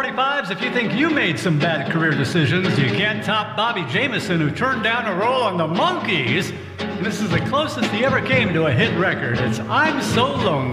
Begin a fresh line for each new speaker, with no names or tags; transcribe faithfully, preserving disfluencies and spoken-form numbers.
forty-fives, if you think you made some bad career decisions, you can't top Bobby Jameson, who turned down a role on the Monkees. And this is the closest he ever came to a hit record. It's I'm So Lonely.